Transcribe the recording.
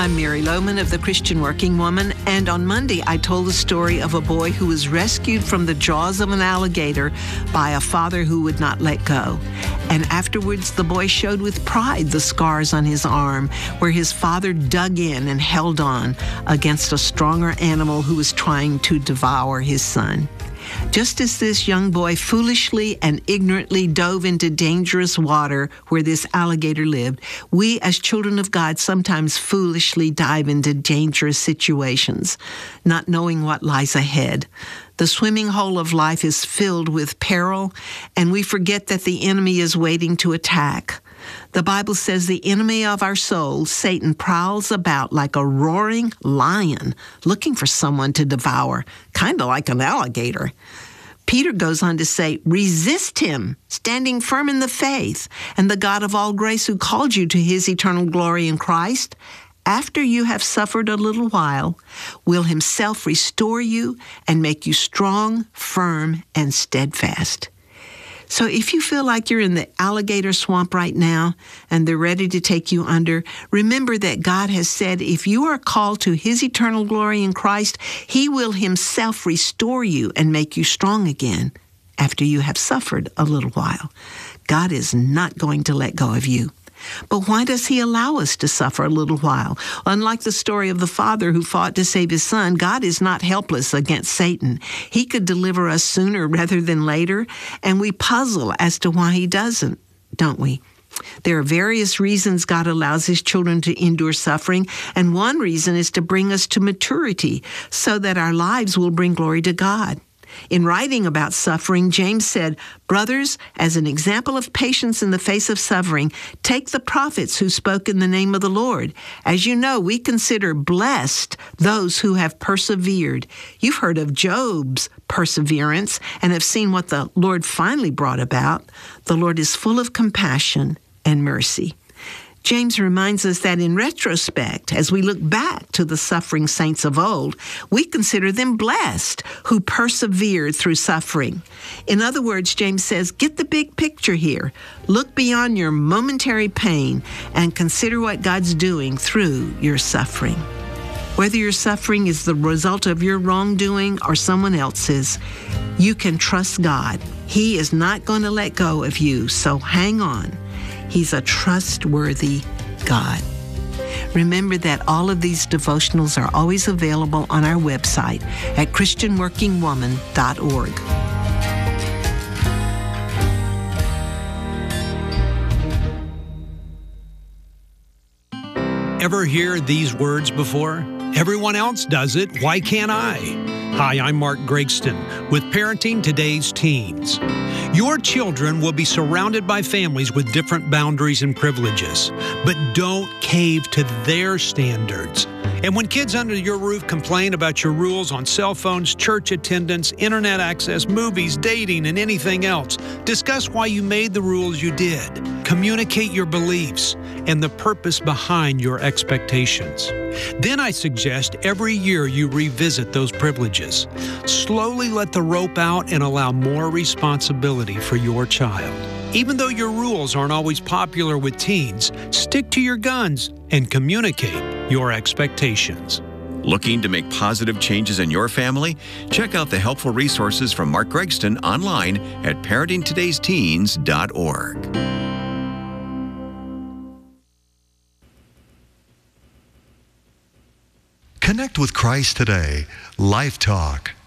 I'm Mary Lohman of the Christian Working Woman, and on Monday I told the story of a boy who was rescued from the jaws of an alligator by a father who would not let go. And afterwards the boy showed with pride the scars on his arm where his father dug in and held on against a stronger animal who was trying to devour his son. Just as this young boy foolishly and ignorantly dove into dangerous water where this alligator lived, we as children of God sometimes foolishly dive into dangerous situations, not knowing what lies ahead. The swimming hole of life is filled with peril, and we forget that the enemy is waiting to attack. The Bible says the enemy of our souls, Satan, prowls about like a roaring lion, looking for someone to devour, kind of like an alligator. Peter goes on to say, resist him, standing firm in the faith, and the God of all grace who called you to his eternal glory in Christ, after you have suffered a little while, will himself restore you and make you strong, firm, and steadfast. So if you feel like you're in the alligator swamp right now and they're ready to take you under, remember that God has said if you are called to his eternal glory in Christ, he will himself restore you and make you strong again after you have suffered a little while. God is not going to let go of you. But why does he allow us to suffer a little while? Unlike the story of the father who fought to save his son, God is not helpless against Satan. He could deliver us sooner rather than later, and we puzzle as to why he doesn't, don't we? There are various reasons God allows his children to endure suffering, and one reason is to bring us to maturity so that our lives will bring glory to God. In writing about suffering, James said, brothers, as an example of patience in the face of suffering, take the prophets who spoke in the name of the Lord. As you know, we consider blessed those who have persevered. You've heard of Job's perseverance and have seen what the Lord finally brought about. The Lord is full of compassion and mercy. James reminds us that in retrospect, as we look back to the suffering saints of old, we consider them blessed who persevered through suffering. In other words, James says, get the big picture here. Look beyond your momentary pain and consider what God's doing through your suffering. Whether your suffering is the result of your wrongdoing or someone else's, you can trust God. He is not going to let go of you, so hang on. He's a trustworthy God. Remember that all of these devotionals are always available on our website at christianworkingwoman.org. Ever hear these words before? Everyone else does it. Why can't I? Hi, I'm Mark Gregston with Parenting Today's Teens. Your children will be surrounded by families with different boundaries and privileges, but don't cave to their standards. And when kids under your roof complain about your rules on cell phones, church attendance, internet access, movies, dating, and anything else, discuss why you made the rules you did. Communicate your beliefs and the purpose behind your expectations. Then I suggest every year you revisit those privileges. Slowly let the rope out and allow more responsibility for your child. Even though your rules aren't always popular with teens, stick to your guns and communicate your expectations. Looking to make positive changes in your family? Check out the helpful resources from Mark Gregston online at parentingtodaysteens.org. Connect with Christ today. Life Talk.